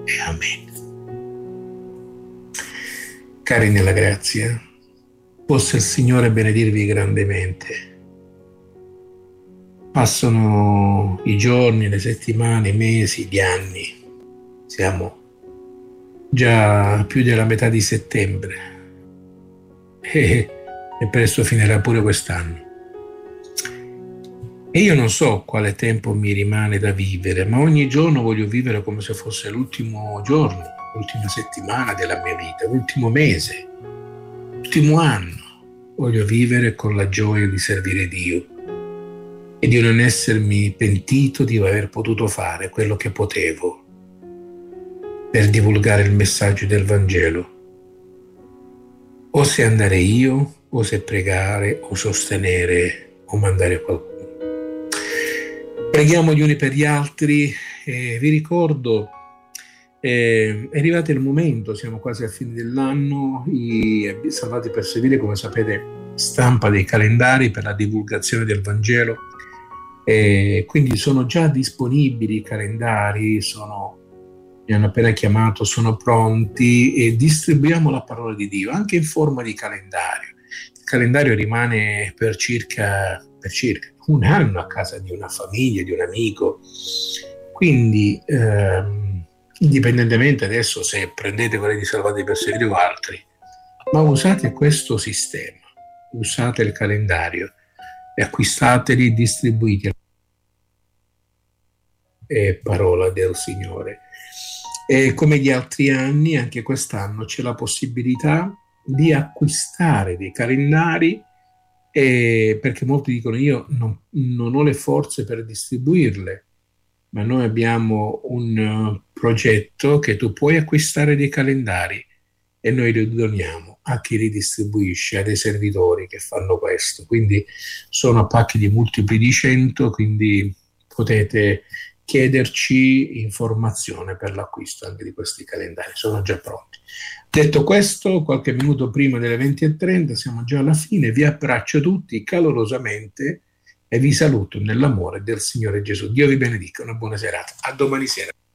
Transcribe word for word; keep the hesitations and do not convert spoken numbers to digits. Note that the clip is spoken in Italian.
e amen. Cari nella grazia, possa il Signore benedirvi grandemente. Passano i giorni, le settimane, i mesi, gli anni. Siamo già più della metà di settembre e, e presto finirà pure quest'anno. E io non so quale tempo mi rimane da vivere, ma ogni giorno voglio vivere come se fosse l'ultimo giorno, l'ultima settimana della mia vita, l'ultimo mese, l'ultimo anno. Voglio vivere con la gioia di servire Dio e di non essermi pentito di aver potuto fare quello che potevo per divulgare il messaggio del Vangelo. O se andare io, o se pregare, o sostenere, o mandare qualcuno. Preghiamo gli uni per gli altri. Eh, vi ricordo, eh, è arrivato il momento, siamo quasi a fine dell'anno, i Salvati per Servire, come sapete, stampa dei calendari per la divulgazione del Vangelo. E quindi sono già disponibili i calendari, sono, mi hanno appena chiamato, sono pronti e distribuiamo la parola di Dio anche in forma di calendario. Il calendario rimane per circa, per circa un anno a casa di una famiglia, di un amico, quindi ehm, indipendentemente adesso se prendete quelli di Salvati per Servire o altri, ma usate questo sistema, usate il calendario e acquistateli, distribuiteli. È parola del Signore. E come gli altri anni, anche quest'anno c'è la possibilità di acquistare dei calendari, eh, perché molti dicono io non, non ho le forze per distribuirle, ma noi abbiamo un uh, progetto che tu puoi acquistare dei calendari e noi li doniamo a chi li distribuisce, a dei servitori che fanno questo. Quindi sono a pacchi di multipli di cento, quindi potete chiederci informazione per l'acquisto anche di questi calendari, sono già pronti. Detto questo, qualche minuto prima delle venti e trenta, siamo già alla fine, vi abbraccio tutti calorosamente e vi saluto nell'amore del Signore Gesù. Dio vi benedica, una buona serata, a domani sera.